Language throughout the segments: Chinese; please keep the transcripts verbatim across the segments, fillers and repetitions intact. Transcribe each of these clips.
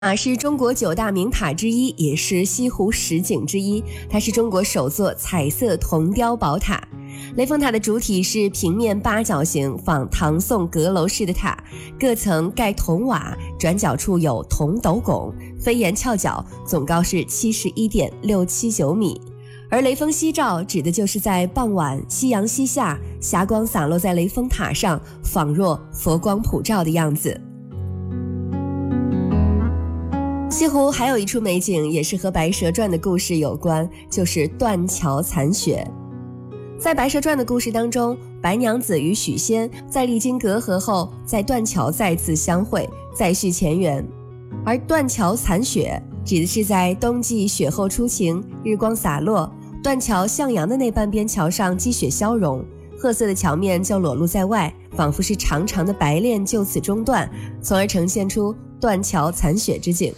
塔是中国九大名塔之一，也是西湖十景之一。它是中国首座彩色铜雕宝塔。雷峰塔的主体是平面八角形仿唐宋阁楼式的塔，各层盖铜瓦，转角处有铜斗拱，飞檐翘角，总高是 七十一点六七九米。而雷峰夕照指的就是在傍晚夕阳西下，霞光洒落在雷峰塔上，仿若佛光普照的样子。西湖还有一处美景，也是和《白蛇传》的故事有关，就是断桥残雪。在《白蛇传》的故事当中，白娘子与许仙在历经隔阂后，在断桥再次相会，再续前缘。而断桥残雪指的是在冬季雪后初晴，日光洒落，断桥向阳的那半边桥上积雪消融，褐色的桥面就裸露在外，仿佛是长长的白链就此中断，从而呈现出断桥残雪之景。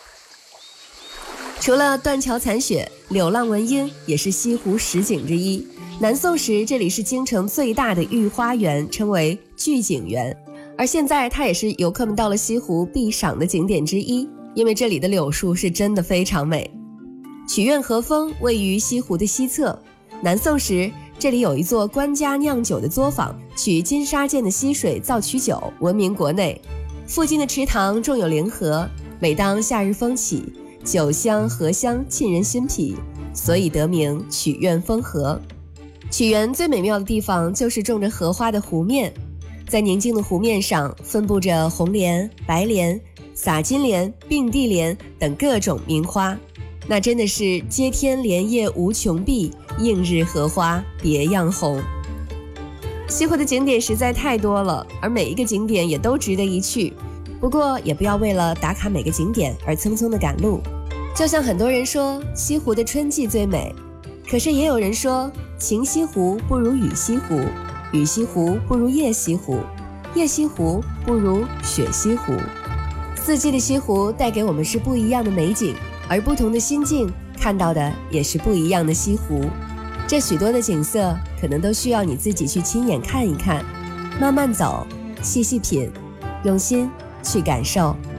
除了断桥残雪，柳浪闻莺也是西湖十景之一。南宋时这里是京城最大的御花园，称为聚景园，而现在它也是游客们到了西湖必赏的景点之一，因为这里的柳树是真的非常美。曲苑和风位于西湖的西侧，南宋时这里有一座官家酿酒的作坊，取金沙涧的溪水造曲酒，闻名国内。附近的池塘种有莲荷，每当夏日风起，酒香荷香沁人心脾，所以得名曲苑风荷。曲园最美妙的地方就是种着荷花的湖面，在宁静的湖面上分布着红莲、白莲、洒金莲、并蒂莲等各种名花，那真的是接天莲叶无穷碧，映日荷花别样红。西湖的景点实在太多了，而每一个景点也都值得一去，不过也不要为了打卡每个景点而匆匆的赶路。就像很多人说西湖的春季最美，可是也有人说晴西湖不如雨西湖，雨西湖不如夜西湖，夜西湖不如雪西湖。四季的西湖带给我们是不一样的美景，而不同的心境看到的也是不一样的西湖。这许多的景色可能都需要你自己去亲眼看一看，慢慢走，细细品，用心去感受。